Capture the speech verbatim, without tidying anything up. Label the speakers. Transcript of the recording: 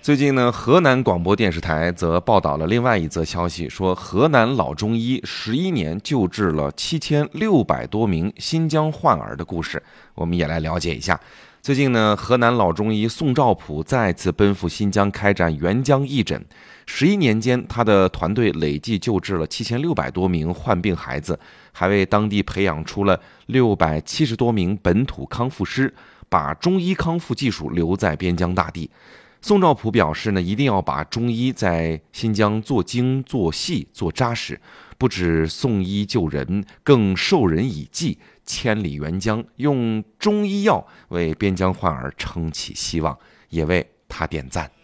Speaker 1: 最近呢，河南广播电视台则报道了另外一则消息，说河南老中医十一年救治了七千六百多名新疆患儿的故事，我们也来了解一下。最近呢，河南老中医宋兆普再次奔赴新疆开展援疆义诊，十一年间，他的团队累计救治了七千六百多名患病孩子，还为当地培养出了六百七十多名本土康复师，把中医康复技术留在边疆大地。宋兆普表示呢，一定要把中医在新疆做精、做细、做扎实，不止送医救人，更授人以技，千里援疆，用中医药为边疆患儿撑起希望，也为他点赞。